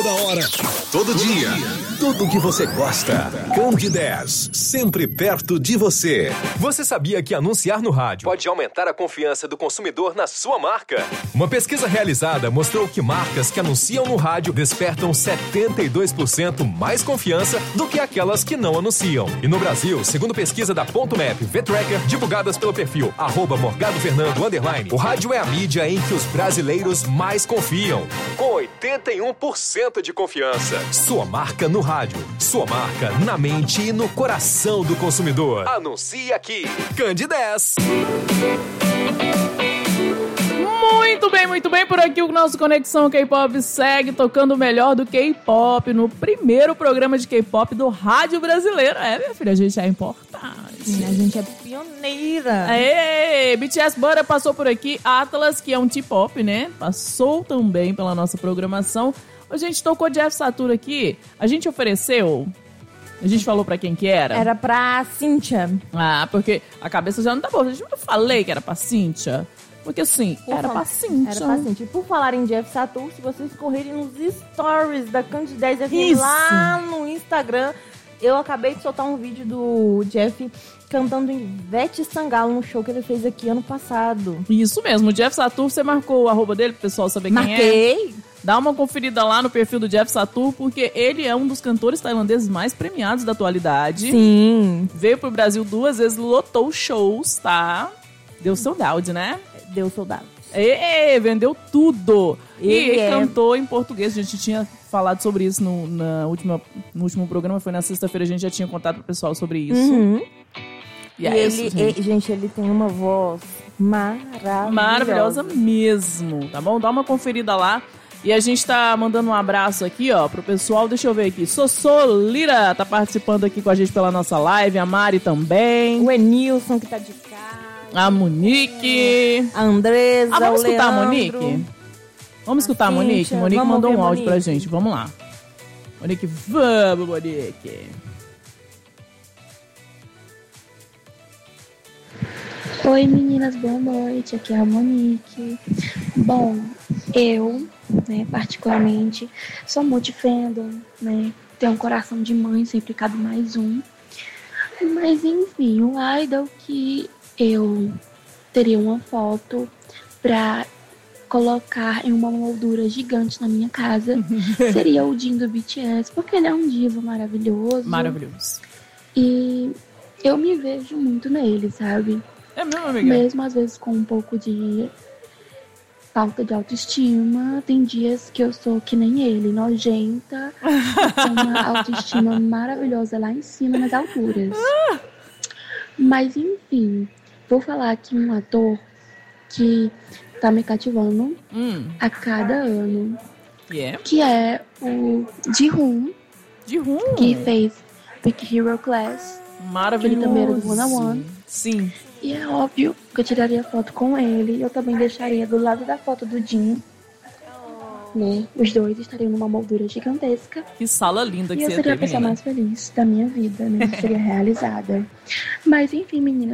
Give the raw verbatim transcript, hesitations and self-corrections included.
Toda hora, todo dia, tudo que você gosta. Candidez, sempre perto de você. Você sabia que anunciar no rádio pode aumentar a confiança do consumidor na sua marca? Uma pesquisa realizada mostrou que marcas que anunciam no rádio despertam setenta e dois por cento mais confiança do que aquelas que não anunciam. E no Brasil, segundo pesquisa da Ponto Map V-Tracker, divulgadas pelo perfil arroba Morgado Fernando underline, o rádio é a mídia em que os brasileiros mais confiam, com oitenta e um por cento de confiança. Sua marca no rádio, sua marca na mente e no coração do consumidor. Anuncie aqui. Candidez. Muito bem, muito bem. Por aqui o nosso Conexão K-Pop segue tocando o melhor do K-Pop no primeiro programa de K-Pop do rádio brasileiro. É, minha filha, a gente é importante. Sim, a gente é pioneira. Aê, B T S Butter passou por aqui. Atlas, que é um T-pop, né? Passou também pela nossa programação. A gente tocou Jeff Satur aqui. A gente ofereceu... A gente falou pra quem que era? Era pra Cíntia. Ah, porque a cabeça já não tá boa. A gente não falei que era pra Cíntia. Porque assim, Por era fal- pra Cíntia. Era pra Cíntia. E por falar em Jeff Satur, se vocês correrem nos stories da Candidez F M Isso. lá no Instagram, eu acabei de soltar um vídeo do Jeff cantando Ivete Sangalo no show que ele fez aqui ano passado. Isso mesmo, o Jeff Satur, você marcou o arroba dele pro pessoal saber quem é? Marquei. Dá uma conferida lá no perfil do Jeff Satur, porque ele é um dos cantores tailandeses mais premiados da atualidade. Sim. Veio pro Brasil duas vezes, lotou shows, tá? Deu sold out, né? Deu soldado. E vendeu tudo. E Ele é. cantou em português. A gente tinha falado sobre isso no, na última, no último programa. Foi na sexta-feira, a gente já tinha contado pro pessoal sobre isso. Uhum. E E é ele, isso, gente. e- gente, ele tem uma voz maravilhosa. Maravilhosa mesmo, tá bom? Dá uma conferida lá. E a gente tá mandando um abraço aqui, ó, pro pessoal. Deixa eu ver aqui. Sossô Lira tá participando aqui com a gente pela nossa live. A Mari também. O Enilson, que tá de casa. A Monique. A Andresa, Ah, vamos o escutar a Leandro. Monique? Vamos escutar a A Monique? Cíntia. Monique Vamos mandou um ouvir a áudio pra Monique. gente. Vamos lá. Monique, vamos, Monique. Oi meninas, boa noite, aqui é a Monique. Bom, eu, né, particularmente, sou multifandom, né, tenho um coração de mãe, sempre cabe mais um. Mas enfim, um idol que eu teria uma foto pra colocar em uma moldura gigante na minha casa seria o Jin do B T S, porque ele é um divo maravilhoso. Maravilhoso. E eu me vejo muito nele, sabe? É mesmo, amiga? Mesmo às vezes com um pouco de falta de autoestima, tem dias que eu sou que nem ele, nojenta, com uma autoestima maravilhosa lá em cima nas alturas. Mas enfim, vou falar aqui um ator que tá me cativando Hum, a cada ano, yeah. que é o Ji-hoon, De rum. que fez Big Hero Class. Maravilhoso. Ele também era do One on One. Sim. E é óbvio que eu tiraria foto com ele. E eu também deixaria do lado da foto do Jin, né? Os dois estariam numa moldura gigantesca. Que sala linda que E eu você seria a teve, pessoa menina. mais feliz da minha vida, né? Seria realizada. Mas enfim, meninas.